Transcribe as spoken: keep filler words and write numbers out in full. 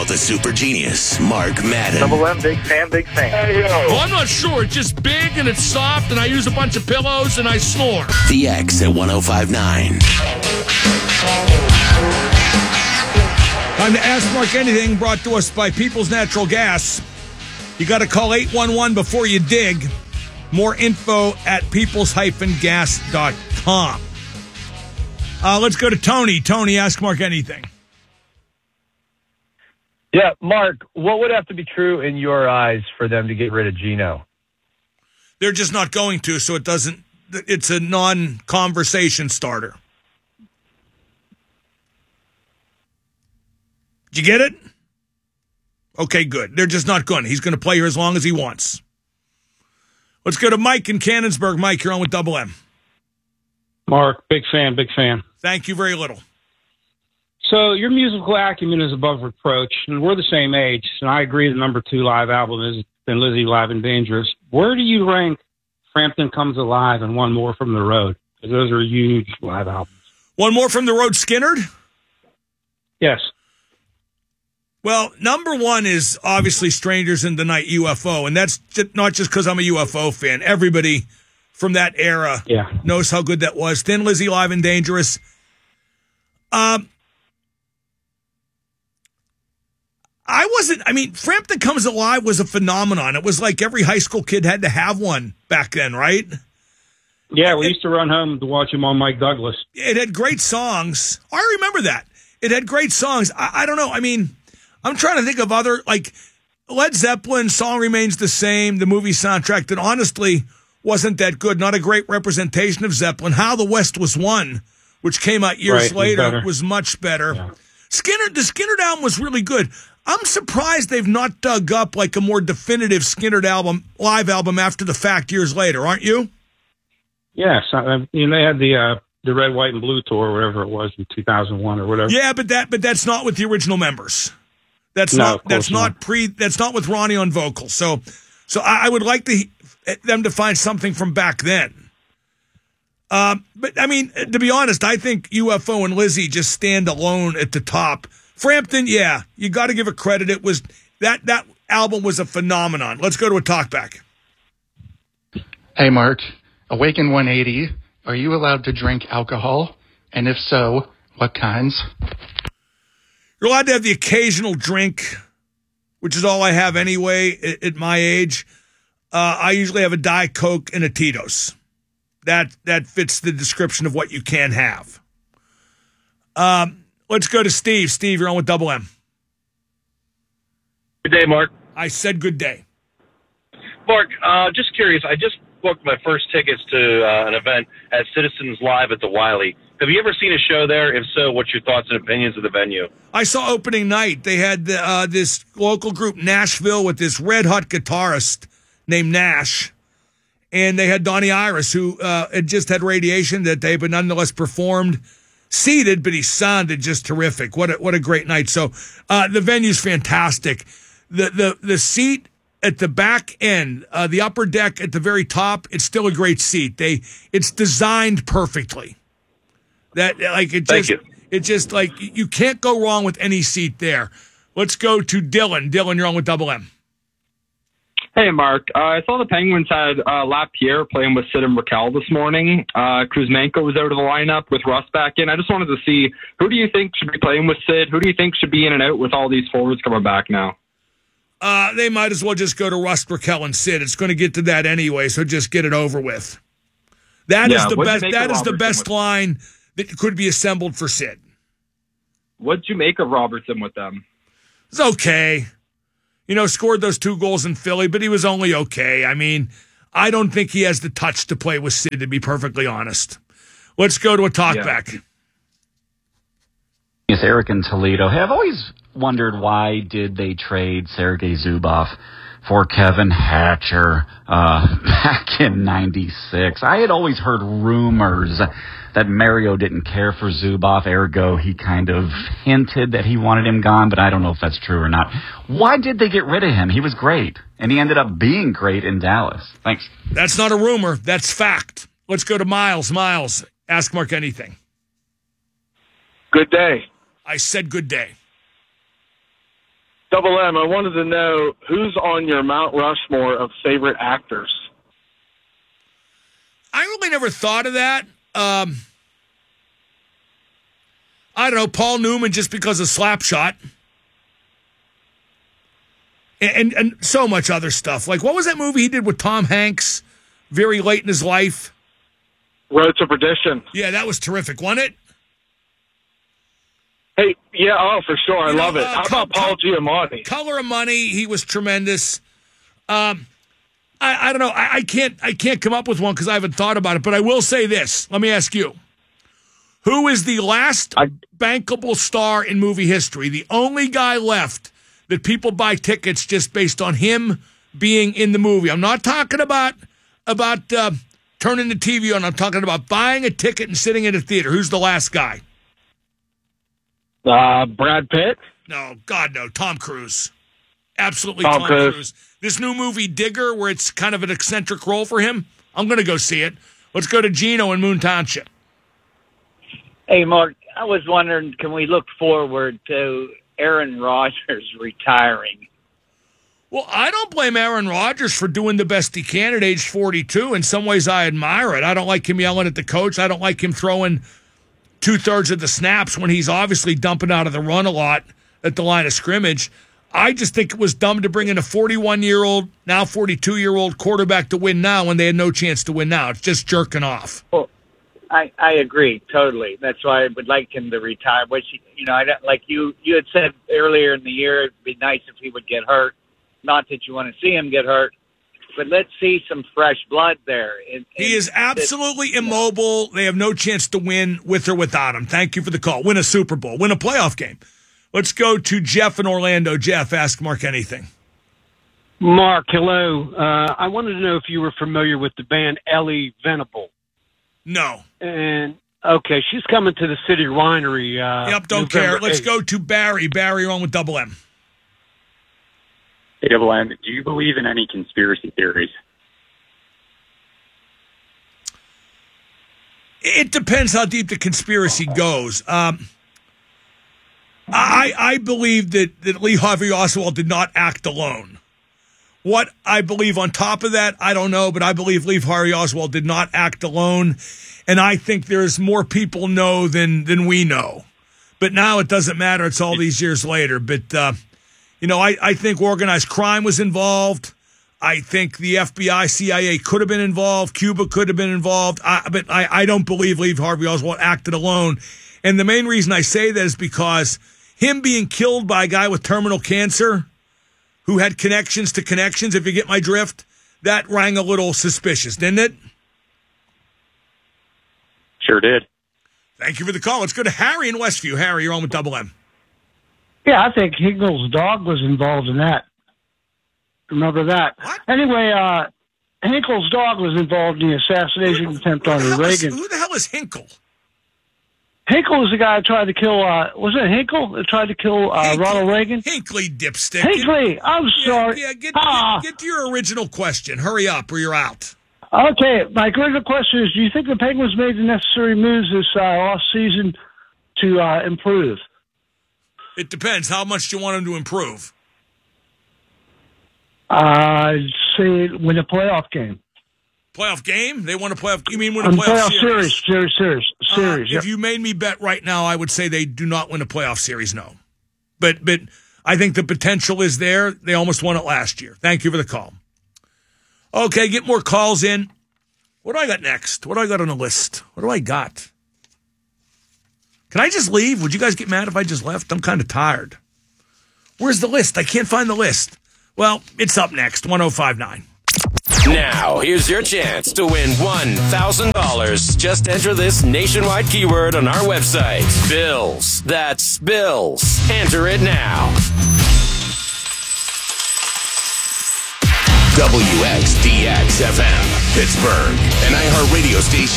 Now the super genius, Mark Madden. Double M, big fan, big fan. Hey, yo. Well, I'm not sure. It's just big and it's soft, and I use a bunch of pillows and I snore. The X at one oh five point nine. Time to Ask Mark Anything, brought to us by People's Natural Gas. You got to call eight one one before you dig. More info at peoples dash gas dot com. Uh, let's go to Tony. Tony, Ask Mark Anything. Yeah, Mark, what would have to be true in your eyes for them to get rid of Geno? They're just not going to, so it doesn't, it's a non-conversation starter. Did you get it? Okay, good. They're just not going. He's going to play here as long as he wants. Let's go to Mike in Cannonsburg. Mike, you're on with Double M. Mark, big fan, big fan. Thank you very little. So your musical acumen is above reproach, and we're the same age, and I agree the number two live album is Thin Lizzy, Live and Dangerous. Where do you rank Frampton Comes Alive and One More from the Road? Because those are huge live albums. One More from the Road, Skinnerd? Yes. Well, number one is obviously Strangers in the Night, U F O, and that's not just because I'm a U F O fan. Everybody from that era yeah. knows how good that was. Thin Lizzy, Live and Dangerous. Um, I wasn't, I mean, Frampton Comes Alive was a phenomenon. It was like every high school kid had to have one back then, right? Yeah, we it, used to run home to watch him on Mike Douglas. It had great songs. I remember that. It had great songs. I, I don't know, I mean... I'm trying to think of other, like, Led Zeppelin, Song Remains the Same, the movie soundtrack that honestly wasn't that good. Not a great representation of Zeppelin. How the West Was Won, which came out years right, later, was, was much better. Yeah. Skinner, the Skinner album was really good. I'm surprised they've not dug up, like, a more definitive Skinner album, live album after the fact years later, aren't you? Yes. I, you know, they had the uh, the Red, White, and Blue tour, or whatever it was, in two thousand one or whatever. Yeah, but that but that's not with the original members. That's no, not that's not, not pre that's not with Ronnie on vocals. So so I, I would like to them to find something from back then. Um, but I mean, to be honest, I think U F O and Lizzy just stand alone at the top. Frampton, yeah, you got to give it credit. It was that that album was a phenomenon. Let's go to a talkback. Hey, Mark, Awaken one eighty. Are you allowed to drink alcohol? And if so, what kinds? You're allowed to have the occasional drink, which is all I have anyway at, at my age. Uh, I usually have a Diet Coke and a Tito's. That that fits the description of what you can have. Um, let's go to Steve. Steve, you're on with Double M. Good day, Mark. I said good day. Mark, uh, just curious. I just booked my first tickets to uh, an event at Citizens Live at the Wiley. Have you ever seen a show there? If so, what's your thoughts and opinions of the venue? I saw opening night. They had uh, this local group, Nashville, with this red-hot guitarist named Nash. And they had Donnie Iris, who uh, had just had radiation that day, but nonetheless performed seated, but he sounded just terrific. What a, what a great night. So uh, the venue's fantastic. The, the, the seat at the back end, uh, the upper deck at the very top, it's still a great seat. They It's designed perfectly. That like it just it just like you can't go wrong with any seat there. Let's go to Dylan. Dylan, you're on with Double M. Hey, Mark. Uh, I saw the Penguins had uh, Lapierre playing with Sid and Raquel this morning. Uh, Kuzmenko was out of the lineup with Russ back in. I just wanted to see, who do you think should be playing with Sid? Who do you think should be in and out with all these forwards coming back now? Uh, they might as well just go to Russ, Raquel, and Sid. It's going to get to that anyway, so just get it over with. That yeah, is the best. That is the best line that could be assembled for Sid. What'd you make of Robertson with them? It's okay. You know, scored those two goals in Philly, but he was only okay. I mean, I don't think he has the touch to play with Sid, to be perfectly honest. Let's go to a talkback. Yeah. It's Eric in Toledo. Hey, I've always wondered, why did they trade Sergei Zubov for Kevin Hatcher uh, back in ninety-six? I had always heard rumors that Mario didn't care for Zubov, ergo he kind of hinted that he wanted him gone, but I don't know if that's true or not. Why did they get rid of him? He was great, and he ended up being great in Dallas. Thanks. That's not a rumor. That's fact. Let's go to Miles. Miles, ask Mark anything. Good day. I said good day. Double M, I wanted to know who's on your Mount Rushmore of favorite actors. I really never thought of that. Um, I don't know, Paul Newman just because of Slapshot. And, and and so much other stuff. Like, what was that movie he did with Tom Hanks very late in his life? Road to Perdition. Yeah, that was terrific, wasn't it? Hey, yeah, oh, for sure. I You know, love it. uh, How about Col- Paul Giamatti? Color of Money, he was tremendous. Um, I, I don't know. I, I can't I can't come up with one because I haven't thought about it. But I will say this. Let me ask you. Who is the last I, bankable star in movie history? The only guy left that people buy tickets just based on him being in the movie. I'm not talking about about uh, turning the T V on. I'm talking about buying a ticket and sitting in a theater. Who's the last guy? uh, Brad Pitt? No, God, no. Tom Cruise. Absolutely Tom Tom, Cruise. Cruise. This new movie, Digger, where it's kind of an eccentric role for him, I'm going to go see it. Let's go to Gino in Moon Township. Hey, Mark, I was wondering, can we look forward to Aaron Rodgers retiring? Well, I don't blame Aaron Rodgers for doing the best he can at age forty-two. In some ways, I admire it. I don't like him yelling at the coach. I don't like him throwing two-thirds of the snaps when he's obviously dumping out of the run a lot at the line of scrimmage. I just think it was dumb to bring in a forty-one-year-old, now forty-two-year-old quarterback to win now when they had no chance to win now. It's just jerking off. Well, I, I agree totally. That's why I would like him to retire. Which, you know, I don't, like you, you had said earlier in the year, it'd be nice if he would get hurt. Not that you want to see him get hurt, but let's see some fresh blood there. And, He and is absolutely immobile. They have no chance to win with or without him. Thank you for the call. Win a Super Bowl. Win a playoff game. Let's go to Jeff in Orlando. Jeff, ask Mark anything. Mark, hello. Uh, I wanted to know if you were familiar with the band Ellie Venable. No. And, okay, she's coming to the City Winery. Uh, Yep, don't November care. Let's eighth. go to Barry. Barry, on with Double M. Hey, Double M, do you believe in any conspiracy theories? It depends how deep the conspiracy goes. Um, I I believe that, that Lee Harvey Oswald did not act alone. What I believe on top of that, I don't know, but I believe Lee Harvey Oswald did not act alone, and I think there's more people know than than we know. But now it doesn't matter. It's all these years later. But, uh, you know, I, I think organized crime was involved. I think the F B I, C I A could have been involved. Cuba could have been involved. I, but I, I don't believe Lee Harvey Oswald acted alone. And the main reason I say that is because him being killed by a guy with terminal cancer who had connections to connections, if you get my drift, that rang a little suspicious, didn't it? Sure did. Thank you for the call. Let's go to Harry in Westview. Harry, you're on with Double M. Yeah, I think Hinkle's dog was involved in that. Remember that? What? Anyway, uh, Hinkle's dog was involved in the assassination who, attempt who on the hell is- Reagan. who the hell is Hinkle? Hinkle was the guy who tried to kill, uh, was it Hinkle that tried to kill uh, Hinkle. Ronald Reagan? Hinkley, dipstick. Hinckley, I'm Yeah, sorry. Yeah, get, ah. get, get to your original question. Hurry up or you're out. Okay, my original question is, do you think the Penguins made the necessary moves this uh, off-season to uh, improve? It depends. How much do you want him to improve? Uh, say win a playoff game. Playoff game? They want a playoff. You mean win a Um, playoff, playoff series, series, series, Uh, series. if yep. you made me bet right now, I would say they do not win a playoff series. No, but but I think the potential is there. They almost won it last year. Thank you for the call. Okay, get more calls in. What do I got next? What do I got on the list? What do I got? Can I just leave? Would you guys get mad if I just left? I'm kind of tired. Where's the list? I can't find the list. Well, it's up next. one oh five nine. Now, here's your chance to win one thousand dollars. Just enter this nationwide keyword on our website. Bills. That's Bills. Enter it now. W X D X F M, Pittsburgh, an iHeartRadio station.